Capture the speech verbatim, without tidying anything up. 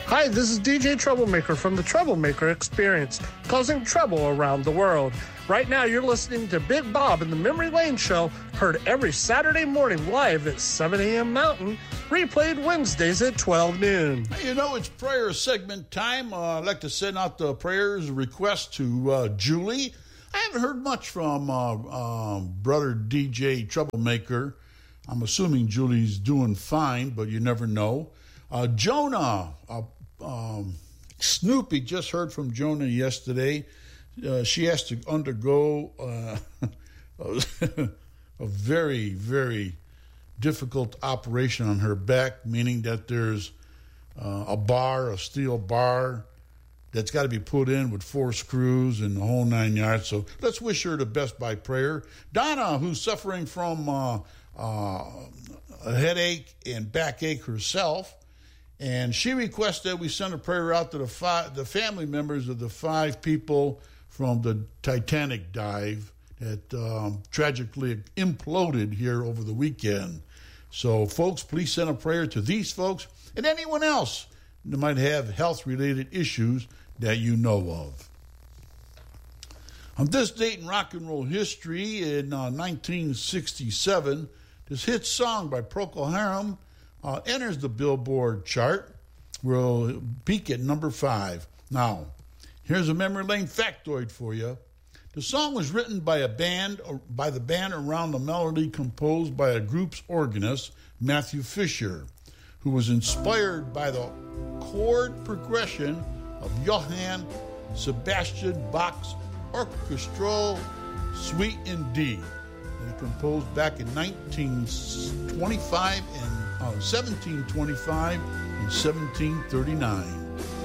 Hi, this is D J Troublemaker from the Troublemaker Experience, causing trouble around the world. Right now, you're listening to Big Bob and the Memory Lane Show, heard every Saturday morning live at seven a.m. Mountain, replayed Wednesdays at twelve noon. Hey, you know, it's prayer segment time. Uh, I'd like to send out the prayers request to uh, Julie. I haven't heard much from uh, uh, brother D J Troublemaker. I'm assuming Julie's doing fine, but you never know. Uh, Jonah, uh, um, Snoopy just heard from Jonah yesterday. Uh, she has to undergo uh, a very, very difficult operation on her back, meaning that there's uh, a bar, a steel bar, that's got to be put in with four screws and the whole nine yards. So let's wish her the best by prayer. Donna, who's suffering from uh, uh, a headache and backache herself, and she requested we send a prayer out to the five, the family members of the five people from the Titanic dive that um, tragically imploded here over the weekend. So, folks, please send a prayer to these folks and anyone else that might have health-related issues that you know of. On this date in rock and roll history, in uh, nineteen sixty-seven, this hit song by Procol Harum uh, enters the Billboard chart. We'll peak at number five. Now, here's a memory lane factoid for you. The song was written by a band, by the band around the melody composed by a group's organist, Matthew Fisher, who was inspired by the chord progression of Johann Sebastian Bach's orchestral Suite in D, that he composed back in nineteen twenty-five and uh, seventeen twenty-five and seventeen thirty-nine.